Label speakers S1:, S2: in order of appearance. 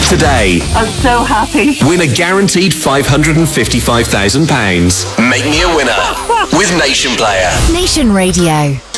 S1: today.
S2: I'm so happy.
S1: Win a guaranteed £555,000. Make me a winner with Nation Player.
S3: Nation Radio.